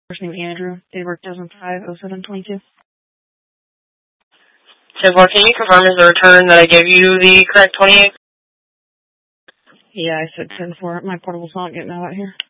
First name Andrew. Date of birth 2005-07-22. 10-4, can you confirm is the return that I gave you the correct 28? Yeah, I said 10-4. My portable's not getting out here.